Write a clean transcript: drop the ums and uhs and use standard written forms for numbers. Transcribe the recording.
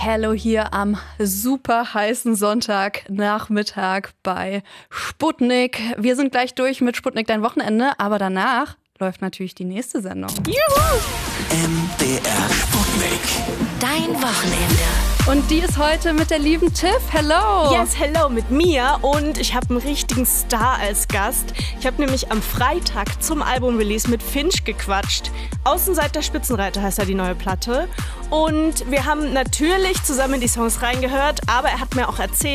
Hello hier am super heißen Sonntagnachmittag bei Sputnik. Wir sind gleich durch mit Sputnik dein Wochenende, aber danach läuft natürlich die nächste Sendung. Juhu! MDR Sputnik. Dein Wochenende. Und die ist heute mit der lieben Tiff. Hello! Yes, hello mit mir und ich habe einen richtigen Star als Gast. Ich habe nämlich am Freitag zum Album-Release mit Finch gequatscht. Außenseiter Spitzenreiter heißt ja die neue Platte. Und wir haben natürlich zusammen die Songs reingehört, aber er hat mir auch erzählt,